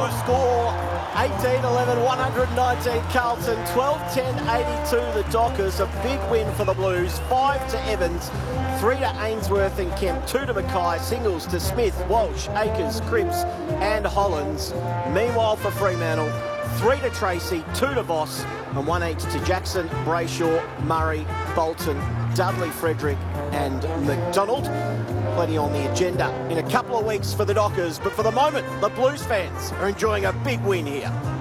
Blues score 18-11, 119 Carlton, 12-10, 82 the Dockers. A big win for the Blues. 5 to Evans, 3 to Ainsworth and Kemp, 2 to Mackay, singles to Smith, Walsh, Akers, Cripps and Hollands. Meanwhile for Fremantle, 3 to Tracy, 2 to Voss and 1 each to Jackson, Brayshaw, Murray, Bolton, Dudley, Frederick and McDonald. Plenty on the agenda in a couple of weeks for the Dockers, but for the moment, the Blues fans are enjoying a big win here.